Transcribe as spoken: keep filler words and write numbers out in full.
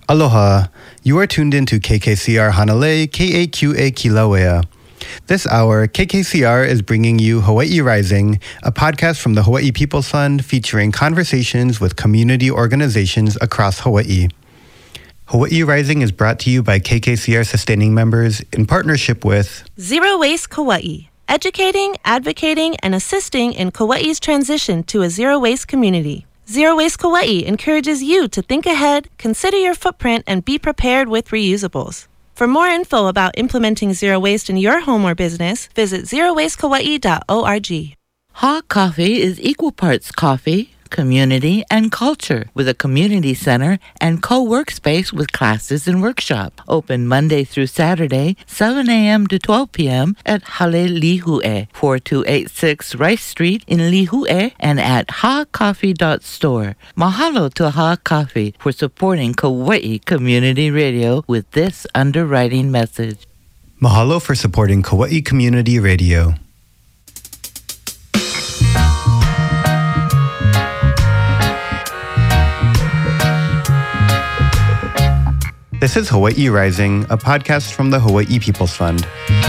Aloha. You are tuned into K K C R Hanalei, K A Q A Kilauea. This hour, K K C R is bringing you Hawaii Rising, a podcast from the Hawaii People's Fund featuring conversations with community organizations across Hawaii. Hawaii Rising is brought to you by K K C R sustaining members in partnership with Zero Waste Kauai, educating, advocating, and assisting in Kauai's transition to a zero-waste community. Zero Waste Kauai encourages you to think ahead, consider your footprint, and be prepared with reusables. For more info about implementing zero waste in your home or business, visit zero waste kauai dot org. Ha Coffee is equal parts coffee, community, and culture with a community center and co-work space with classes and workshop. Open Monday through Saturday, seven a.m. to twelve p.m. at Hale Lihue, forty-two eighty-six Rice Street in Lihue, and at ha coffee dot store. Mahalo to Ha Coffee for supporting Kauai Community Radio with this underwriting message. Mahalo for supporting Kauai Community Radio. This is Hawaii Rising, a podcast from the Hawaii People's Fund.